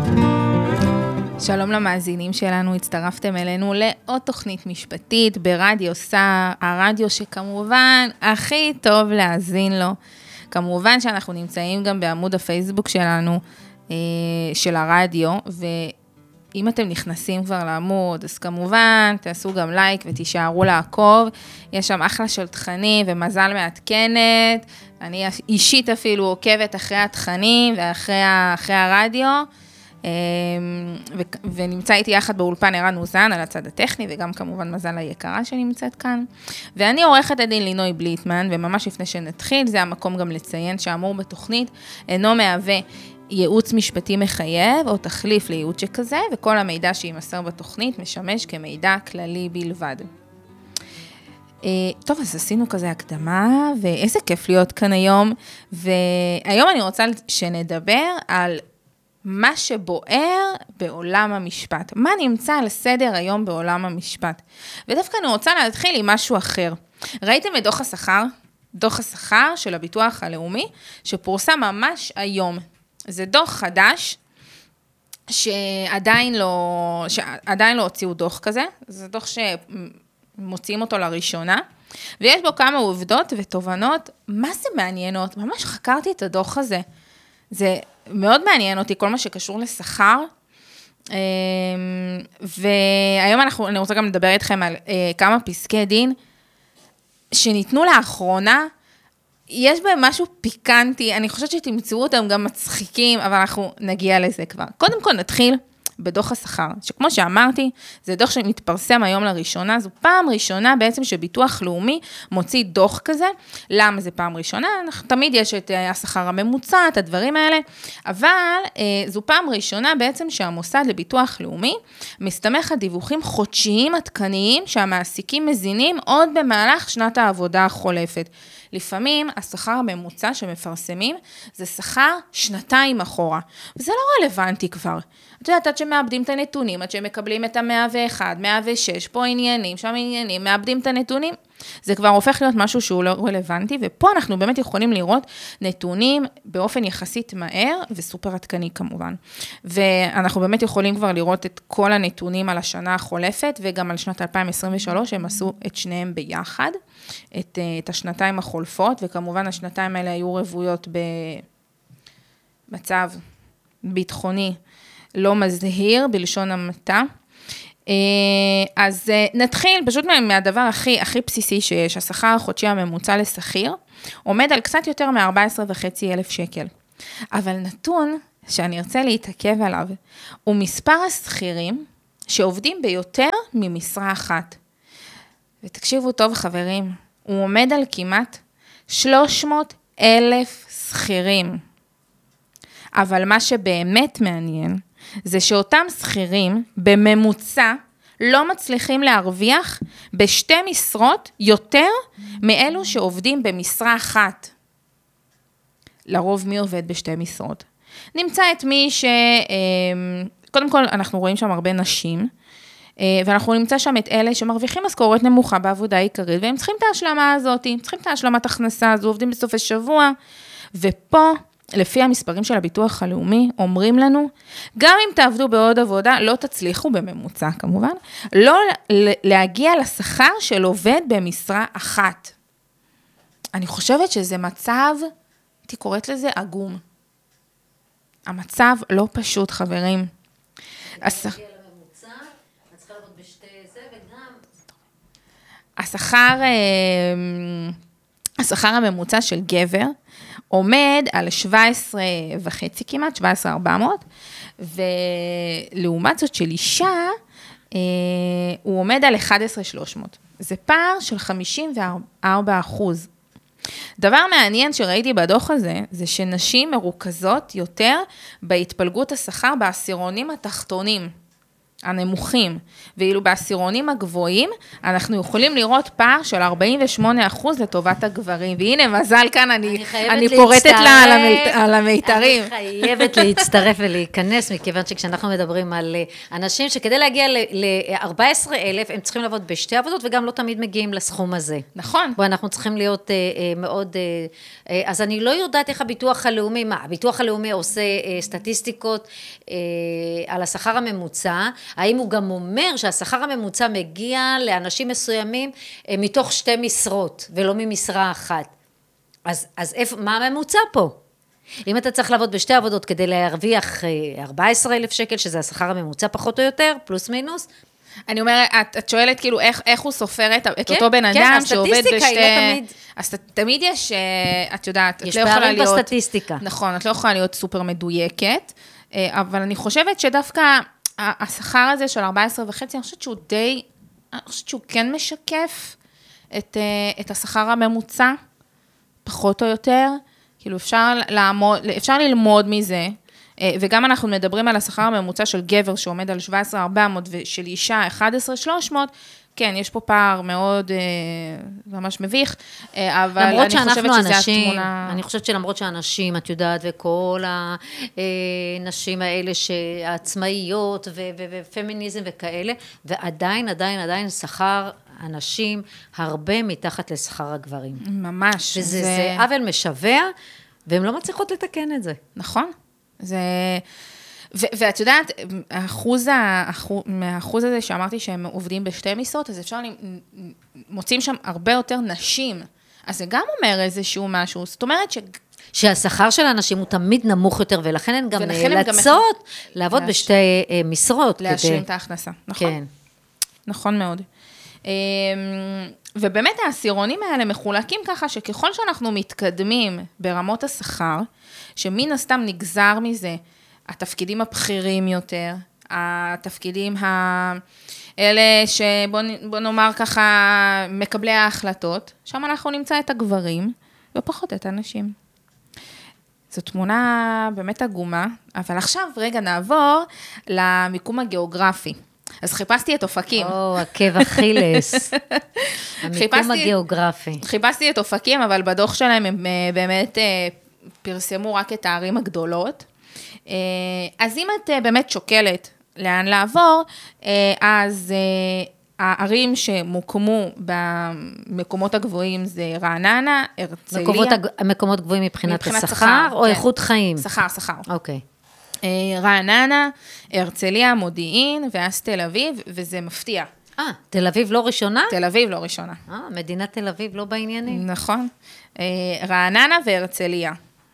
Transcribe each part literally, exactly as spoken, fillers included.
שלום למאזינים שלנו, הצטרפתם אלינו לעוד תוכנית משפטית ברדיו סער, הרדיו שכמובן הכי טוב להאזין לו. כמובן שאנחנו נמצאים גם בעמוד הפייסבוק שלנו, של הרדיו, ואם אתם נכנסים כבר לעמוד, אז כמובן תעשו גם לייק ותישארו לעקוב, יש שם אחלה של תכנים ומזל מעדכנת, אני אישית אפילו עוקבת אחרי התכנים ואחרי אחרי הרדיו, ונמצא איתי יחד באולפן ערן אוזן על הצד הטכני, וגם כמובן מזל היקרה שנמצאת כאן. ואני עורכת הדין לינוי בליטמן, וממש לפני שנתחיל, זה המקום גם לציין שאמור בתוכנית אינו מהווה ייעוץ משפטי מחייב, או תחליף לייעוץ שכזה, וכל המידע שימסר בתוכנית משמש כמידע כללי בלבד. טוב, אז עשינו כזה הקדמה, ואיזה כיף להיות כאן היום, והיום אני רוצה שנדבר על מה שבוער בעולם המשפט. מה נמצא על סדר היום בעולם המשפט? ודווקא אני רוצה להתחיל עם משהו אחר. ראיתם את דוח השכר? דוח השכר של הביטוח הלאומי, שפורסם ממש היום. זה דוח חדש, שעדיין לא, שעדיין לא הוציאו דוח כזה. זה דוח שמוציאים אותו לראשונה. ויש בו כמה עובדות ותובנות. מה זה מעניינות? ממש חקרתי את הדוח הזה. זה מאוד מעניין אותי, כל מה שקשור לשכר, והיום אנחנו, אני רוצה גם לדבר איתכם על כמה פסקי דין, שניתנו לאחרונה, יש בהם משהו פיקנטי, אני חושבת שתמצאו אותם גם מצחיקים, אבל אנחנו נגיע לזה כבר. קודם כל נתחיל בדוח השכר, שכמו שאמרתי, זה דוח שמתפרסם היום לראשונה, זו פעם ראשונה בעצם שביטוח לאומי מוציא דוח כזה. למה זה פעם ראשונה? תמיד יש את השכר הממוצע, את הדברים האלה, אבל זו פעם ראשונה בעצם שהמוסד לביטוח לאומי מסתמך על דיווחים חודשיים עדכניים שהמעסיקים מזינים עוד במהלך שנת העבודה החולפת. לפעמים השכר הממוצע שמפרסמים זה שכר שנתיים אחורה, וזה לא רלוונטי כבר. את יודעת, עד שמאבדים את הנתונים, עד שהם מקבלים את ה-מאה ואחת, מאה ושש, פה עניינים, שם עניינים, מאבדים את הנתונים, זה כבר הופך להיות משהו שהוא לא רלוונטי, ופה אנחנו באמת יכולים לראות נתונים באופן יחסית מהר, וסופר עדכני כמובן. ואנחנו באמת יכולים כבר לראות את כל הנתונים על השנה החולפת, וגם על שנת אלפיים עשרים ושלוש, הם עשו את שניהם ביחד, את, את השנתיים החולפות, וכמובן השנתיים האלה היו רבויות במצב ביטחוני, לא מזהיר, בלשון המעטה. אז נתחיל פשוט מהדבר הכי, הכי בסיסי שיש, השכר החודשי הממוצע לשכיר, עומד על קצת יותר מ-ארבעה עשר וחצי אלף שקל. אבל נתון שאני ארצה להתעכב עליו, הוא מספר השכירים שעובדים ביותר ממשרה אחת. ותקשיבו טוב חברים, הוא עומד על כמעט שלוש מאות אלף שכירים. אבל מה שבאמת מעניין, זה שאותם שכירים בממוצע לא מצליחים להרוויח בשתי משרות יותר מאלו שעובדים במשרה אחת. לרוב מי עובד בשתי משרות? נמצא את מי ש... קודם כל אנחנו רואים שם הרבה נשים, ואנחנו נמצא שם את אלה שמרוויחים משכורת נמוכה בעבודה עיקרית, והם צריכים את ההשלמה הזאת, צריכים את ההשלמת הכנסה הזו, עובדים בסוף השבוע, ופה... לפי המספרים של הביטוח הלאומי, אומרים לנו, גם אם תעבדו בעוד עבודה, לא תצליחו בממוצע כמובן, לא להגיע לשכר של עובד במשרה אחת. אני חושבת שזה מצב, הייתי קוראת לזה עגום. המצב לא פשוט, חברים. השכר, השכר הממוצע של גבר, עומד על שבע עשרה וחצי כמעט, שבע עשרה ארבע מאות, ולעומת זאת של אישה, הוא עומד על אחת עשרה שלוש מאות. זה פער של חמישים וארבעה אחוז. דבר מעניין שראיתי בדוח הזה, זה שנשים מרוכזות יותר בהתפלגות השכר בעשירונים התחתונים. הנמוכים, ואילו בעשירונים הגבוהים, אנחנו יכולים לראות פער של ארבעים ושמונה אחוז לטובת הגברים, והנה מזל כאן, אני, אני, אני פורטת לה על, המית, על המיתרים. אני חייבת להצטרף ולהיכנס, מכיוון שכשאנחנו מדברים על אנשים שכדי להגיע ל-ארבעה עשר אלף, הם צריכים לעבוד בשתי עבודות, וגם לא תמיד מגיעים לסכום הזה. נכון. בו אנחנו צריכים להיות אה, אה, מאוד, אה, אז אני לא יודעת איך הביטוח הלאומי, מה, הביטוח הלאומי עושה אה, סטטיסטיקות אה, על השכר הממוצע, האם הוא גם אומר שהשכר הממוצע מגיע לאנשים מסוימים אה, מתוך שתי משרות, ולא ממשרה אחת. אז, אז איפה, מה הממוצע פה? אם אתה צריך לעבוד בשתי עבודות כדי להרוויח ארבעה עשר אלף שקל, שזה השכר הממוצע פחות או יותר, פלוס מינוס, אני אומרת, את, את שואלת כאילו איך, איך הוא סופר את, את כן, אותו בן כן, אדם שעובד בשתי... הסטטיסטיקה היא לא תמיד... אז תמיד יש, את יודעת, יש את לא יכולה להיות... בסטטיסטיקה. נכון, את לא יכולה להיות סופר מדויקת, אבל אני חושבת שדווקא השכר הזה של ארבע עשרה וחצי, אני חושבת שהוא די, אני חושבת שהוא כן משקף את, את השכר הממוצע, פחות או יותר, כאילו אפשר לעמוד, אפשר ללמוד מזה, וגם אנחנו מדברים על השכר הממוצע של גבר שעומד על שבע עשרה אלף ארבע מאות ושל אישה אחת עשרה אלף שלוש מאות, כן, יש פה פער מאוד ממש מביך, אבל אני חושבת שזה התמונה... אני חושבת שלמרות שאנשים, את יודעת, וכל הנשים האלה העצמאיות ופמיניזם וכאלה, ועדיין, עדיין, עדיין שכר הנשים הרבה מתחת לשכר הגברים. ממש. וזה עוול משווה, והן לא מצליחות לתקן את זה. נכון. זה... ו- ואת יודעת, האחוז, האחוז, מהאחוז הזה שאמרתי שהם עובדים בשתי משרות, אז אפשר, מוצאים שם הרבה יותר נשים. אז זה גם אומר איזשהו משהו. זאת אומרת ש... שהשכר של האנשים הוא תמיד נמוך יותר, ולכן הן גם נאלצות גם... לעבוד להש... בשתי uh, משרות. להשלים כדי... את ההכנסה. נכון. כן. נכון מאוד. ובאמת העשירונים האלה מחולקים ככה, שככל שאנחנו מתקדמים ברמות השכר, שמן הסתם נגזר מזה, התפקידים הבכירים יותר, התפקידים האלה שבוא נאמר ככה, מקבלי ההחלטות, שם אנחנו נמצא את הגברים, ופחות את הנשים. זו תמונה באמת עגומה, אבל עכשיו רגע נעבור למיקום הגיאוגרפי. אז חיפשתי את אופקים. או, עקב אכילס. המיקום הגיאוגרפי. חיפשתי את אופקים, אבל בדוח שלהם הם באמת פרסמו רק את הערים הגדולות. אז אם את באמת שוקלת לאן לעבור, אז הערים שמוקמו במקומות הגבוהים זה רעננה, הרצליה. מקומות גבוהים מבחינת השכר או איכות חיים? שכר, שכר. אוקיי. רעננה, הרצליה, מודיעין, ואז תל אביב, וזה מפתיע. אה, תל אביב לא ראשונה? תל אביב לא ראשונה. אה, מדינת תל אביב לא בעניינים. נכון. רעננה והרצליה.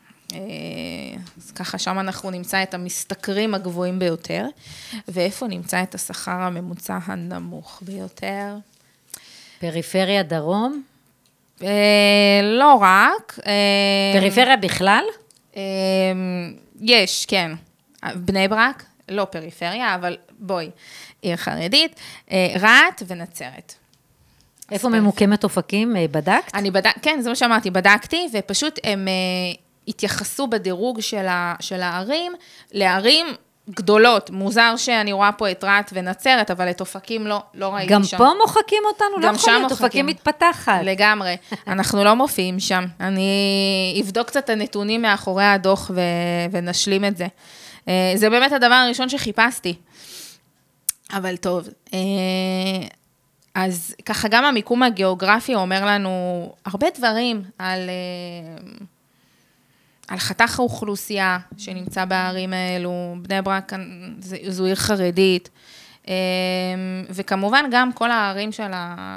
אז ככה שם אנחנו נמצא את המשתכרים הגבוהים ביותר, ואיפה נמצא את השכר הממוצע הנמוך ביותר? פריפריה דרום? לא רק. פריפריה בכלל? יש, כן. בני ברק, לא פריפריה, אבל בואי, עיר חרדית, רהט ונצרת. איפה ממוקמת אופקים? בדקת? אני בדק, כן, זה מה שאמרתי, בדקתי, ופשוט הם התייחסו בדירוג של, ה, של הערים, לערים גדולות. מוזר שאני רואה פה את רהט ונצרת, אבל את אופקים לא, לא ראיתי גם שם. גם פה מוחקים אותנו? גם לא שם מוחקים. אופקים מתפתחת. לגמרי. אנחנו לא מופיעים שם. אני אבדוק קצת את הנתונים מאחורי הדוח ו, ונשלים את זה. זה באמת הדבר הראשון שחיפשתי. אבל טוב. אז ככה גם המיקום הגיאוגרפי אומר לנו הרבה דברים על... על חתך האוכלוסייה שנמצא בערים האלו, בני ברק, זו עיר חרדית, וכמובן גם כל הערים של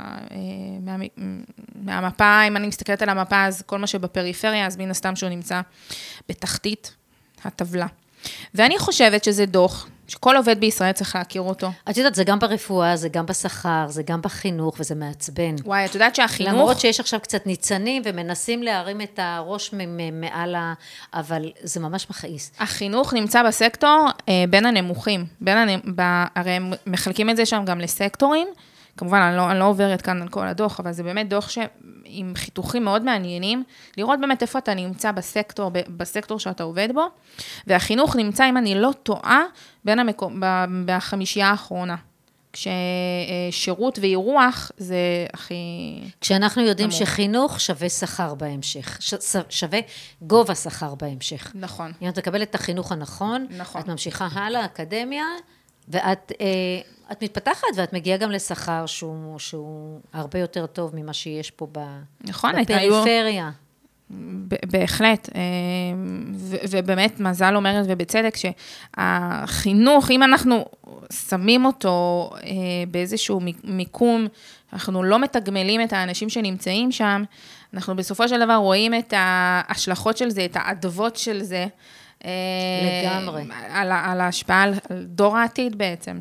מהמפה, אם אני מסתכלת על המפה, אז כל מה שבפריפריה, אז מן הסתם שהוא נמצא בתחתית הטבלה. ואני חושבת שזה דוח, שכל עובד בישראל צריך להכיר אותו. את יודעת, זה גם ברפואה, זה גם בשכר, זה גם בחינוך, וזה מעצבן. וואי, את יודעת שהחינוך... למרות שיש עכשיו קצת ניצנים, ומנסים להרים את הראש מעל ה... אבל זה ממש מכעיס. החינוך נמצא בסקטור בין הנמוכים. בין הנ... הרי הם מחלקים את זה שם גם לסקטורים, כמובן, אני לא, אני לא עוברת כאן על כל הדוח, אבל זה באמת דוח עם חיתוכים מאוד מעניינים, לראות באמת איפה אתה נמצא בסקטור, בסקטור שאתה עובד בו, והחינוך נמצא, אם אני לא טועה, בין המקום, בחמישייה האחרונה. כששירות ואירוח זה הכי... כשאנחנו יודעים נמוך. שחינוך שווה שכר בהמשך, ש... שווה גובה שכר בהמשך. נכון. אם אתה תקבל את החינוך הנכון, נכון. את ממשיכה הלאה, אקדמיה, ואת אה, את מתפתחת, ואת מגיעה גם לשכר שהוא, שהוא הרבה יותר טוב ממה שיש פה ב... נכון, בפריפריה. בהחלט, ובאמת מזל אומרת ובצדק שהחינוך, אם אנחנו שמים אותו באיזשהו מיקום, אנחנו לא מתגמלים את האנשים שנמצאים שם, אנחנו בסופו של דבר רואים את ההשלכות של זה, את העדבות של זה, לגמרי. על, על ההשפעה על דור העתיד בעצם.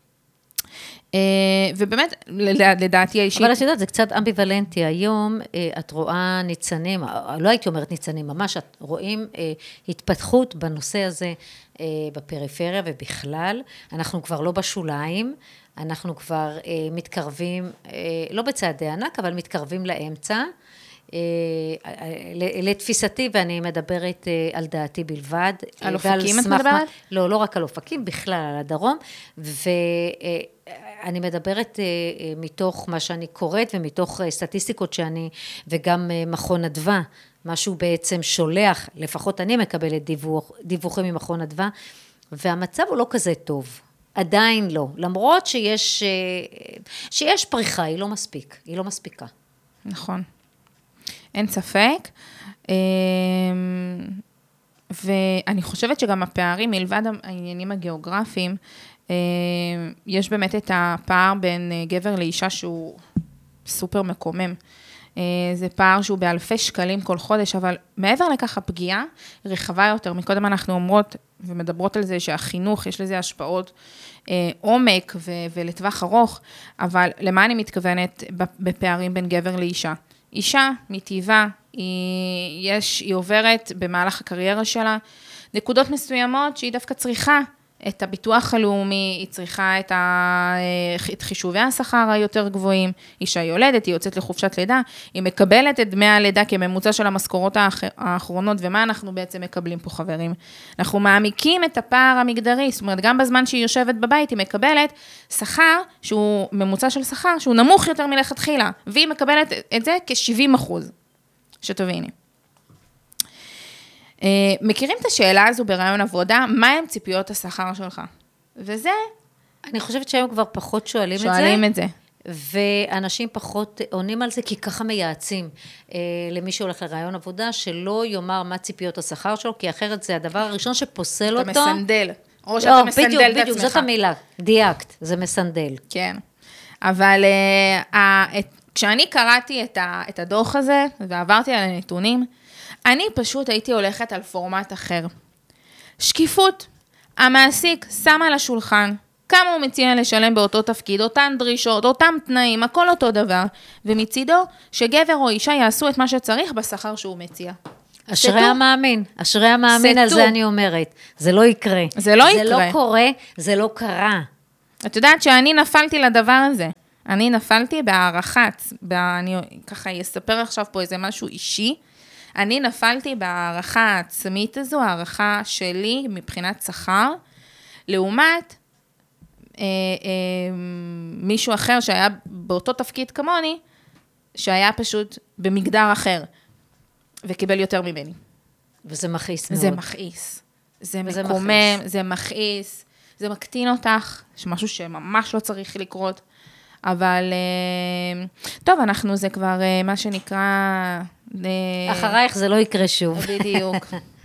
ובאמת, לדעתי האישית... אבל את יודעת, זה קצת אמביוולנטי. היום את רואה ניצנים, לא הייתי אומרת ניצנים, ממש את רואים התפתחות בנושא הזה בפריפריה ובכלל. אנחנו כבר לא בשוליים, אנחנו כבר מתקרבים, לא בצעדי ענק, אבל מתקרבים לאמצע. לתפיסתי, ואני מדברת על דעתי בלבד. על אופקים את מדברת? לא, לא רק על אופקים, בכלל על הדרום, ואני מדברת מתוך מה שאני קוראת, ומתוך סטטיסטיקות שאני, וגם מכון אדווה, משהו בעצם שולח, לפחות אני מקבלת דיווח, דיווחים ממכון אדווה, והמצב הוא לא כזה טוב. עדיין לא, למרות שיש, שיש פריחה, היא לא מספיק, היא לא מספיקה. נכון. אין ספק, ואני חושבת שגם הפערים, מלבד העניינים הגיאוגרפיים, יש באמת את הפער בין גבר לאישה שהוא סופר מקומם. זה פער שהוא באלפי שקלים כל חודש, אבל מעבר לכך הפגיעה רחבה יותר. מקודם אנחנו אומרות ומדברות על זה שהחינוך יש לזה השפעות עומק ולטווח ארוך, אבל למה אני מתכוונת בפערים בין גבר לאישה? אישה מטבעה, היא, יש, היא עוברת במהלך הקריירה שלה, נקודות מסוימות שהיא דווקא צריכה את הביטוח הלאומי, היא צריכה את, ה, את חישובי השכר היותר גבוהים, אישה יולדת, היא יוצאת לחופשת לידה, היא מקבלת את דמי הלידה כממוצע של המשכורות האחרונות, ומה אנחנו בעצם מקבלים פה חברים? אנחנו מעמיקים את הפער המגדרי, זאת אומרת, גם בזמן שהיא יושבת בבית, היא מקבלת שכר, שהוא ממוצע של שכר, שהוא נמוך יותר מלכתחילה, והיא מקבלת את זה כ-שבעים אחוז, שתביני. Uh, מכירים את השאלה הזו ברעיון עבודה, מה הם ציפיות השכר שלך? וזה... אני חושבת שהיום כבר פחות שואלים, שואלים את זה. את זה. ואנשים פחות עונים על זה, כי ככה מייעצים uh, למי שהולך לרעיון עבודה, שלא יאמר מה ציפיות השכר שלו, כי אחרת זה הדבר הראשון שפוסל אותו. אתה מסנדל, או שאתה מסנדל את עצמך. בדיוק, זאת המילה, דייקט, זה מסנדל. כן, אבל uh, uh, את, כשאני קראתי את, ה, את הדוח הזה, ועברתי על הנתונים, אני פשוט הייתי הולכת על פורמט אחר. שקיפות. המעסיק שם על השולחן כמה הוא מציע לשלם באותו תפקיד, אותן דרישות, אותם תנאים, הכל אותו דבר, ומצידו שגבר או אישה יעשו את מה שצריך בשכר שהוא מציע. אשרי המאמין, אשרי המאמין, על זה אני אומרת. זה לא יקרה. זה לא יקרה. זה לא קורה, זה לא קרה. את יודעת שאני נפלתי לדבר הזה. אני נפלתי בהערכת, אני ככה אספר עכשיו פה איזה משהו אישי, אני נפלתי בהערכה העצמית הזו, הערכה שלי מבחינת שכר, לעומת אה, אה, מישהו אחר שהיה באותו תפקיד כמוני, שהיה פשוט במגדר אחר, וקיבל יותר ממני. וזה מכעיס מאוד. זה מכעיס. זה מקומם, זה מכעיס, זה מקטין אותך, יש משהו שממש לא צריך לקרות, אבל טוב, אנחנו זה כבר מה שנקרא... אחרייך זה לא יקרה שוב. בדיוק.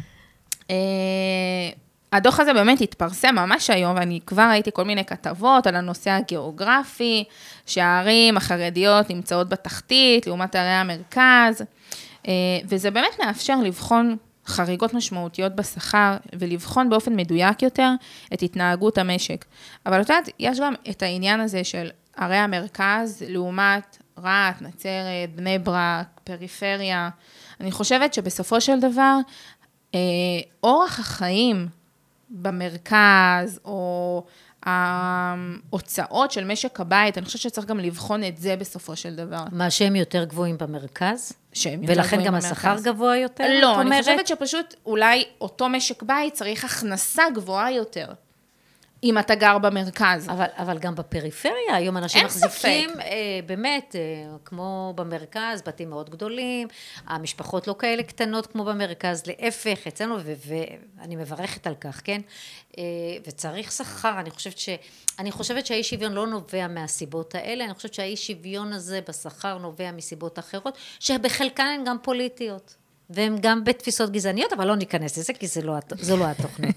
הדוח הזה באמת התפרסם ממש היום, ואני כבר ראיתי כל מיני כתבות על הנושא הגיאוגרפי, שהערים החרדיות נמצאות בתחתית, לעומת ערי המרכז, וזה באמת מאפשר לבחון חריגות משמעותיות בשכר, ולבחון באופן מדויק יותר את התנהגות המשק. אבל את יודעת, יש גם את העניין הזה של ערי המרכז, לעומת רעת, נצרת, בני ברק, פריפריה. אני חושבת שבסופו של דבר, אורח החיים במרכז, או ההוצאות של משק הבית, אני חושבת שצריך גם לבחון את זה בסופו של דבר. מה, שהם יותר גבוהים במרכז? שהם יותר ולכן גבוהים גם במרכז. השכר גבוה יותר? לא, אני חושבת שפשוט אולי אותו משק בית צריך הכנסה גבוהה יותר, אם אתה גר במרכז. אבל, אבל גם בפריפריה, היום אנשים מחזיקים, אה, באמת, אה, כמו במרכז, בתים מאוד גדולים, המשפחות לא כאלה קטנות כמו במרכז, להפך, אצלנו, ואני מברכת על כך, כן? אה, וצריך שכר, אני חושבת ש... אני חושבת שהאי שוויון לא נובע מהסיבות האלה, אני חושבת שהאי שוויון הזה בשכר נובע מסיבות אחרות, שבחלקן הן גם פוליטיות, והן גם בתפיסות גזעניות, אבל לא ניכנס לזה, כי זה לא, זו לא התוכנית.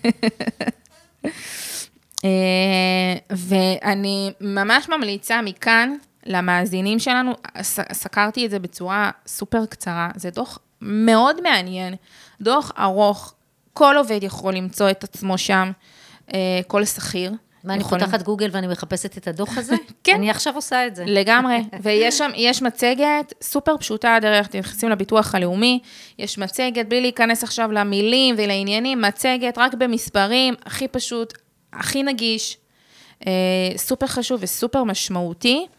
ואני ממש ממליצה מכאן למאזינים שלנו, סקרתי את זה בצורה סופר קצרה, זה דוח מאוד מעניין, דוח ארוך, כל עובד יכול למצוא את עצמו שם, כל שכיר. מה, אני פותחת גוגל ואני מחפשת את הדוח הזה? כן. אני עכשיו עושה את זה. לגמרי, ויש שם, יש מצגת סופר פשוטה דרך, נכנסים לביטוח הלאומי, יש מצגת, בלי להיכנס עכשיו למילים ולעניינים, מצגת רק במספרים, הכי פשוט, הכי נגיש, סופר חשוב וסופר משמעותי,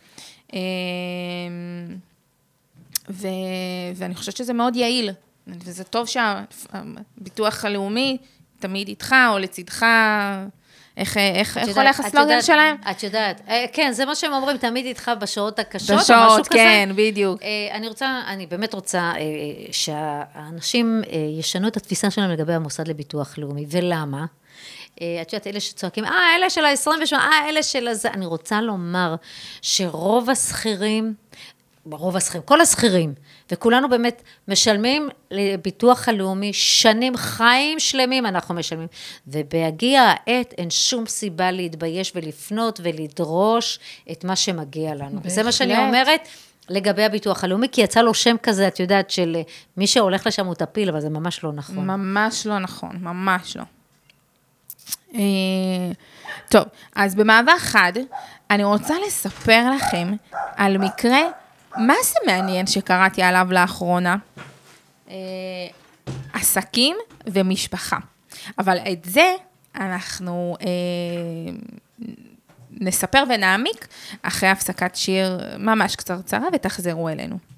ו, ואני חושבת שזה מאוד יעיל, וזה טוב שהביטוח הלאומי תמיד איתך או לצדך, איך, איך, איך הולך הסלוגן שלהם? את יודעת, כן, זה מה שהם אומרים, תמיד איתך בשעות הקשות, בשעות, כן, בדיוק. אני רוצה, אני באמת רוצה שהאנשים ישנו את התפיסה שלהם לגבי המוסד לביטוח לאומי, ולמה? את יודעת, אלה שצועקים, אה, אלה של ה-עשרים ושמונה, אה, אלה של הזה, אני רוצה לומר שרוב השכירים, רוב השכירים, כל השכירים, וכולנו באמת משלמים לביטוח הלאומי, שנים חיים שלמים אנחנו משלמים, ובהגיע העת אין שום סיבה להתבייש ולפנות ולדרוש את מה שמגיע לנו. וזה מה שאני אומרת לגבי הביטוח הלאומי, כי יצא לו שם כזה, את יודעת, של מי שהולך לשם הוא תפיל, אבל זה ממש לא נכון. ממש לא נכון, ממש לא. טוב, אז במעבר חד, אני רוצה לספר לכם על מקרה, מה זה מעניין שקראתי עליו לאחרונה? עסקים ומשפחה. אבל את זה אנחנו נספר ונעמיק אחרי הפסקת שיר ממש קצרצרה ותחזרו אלינו.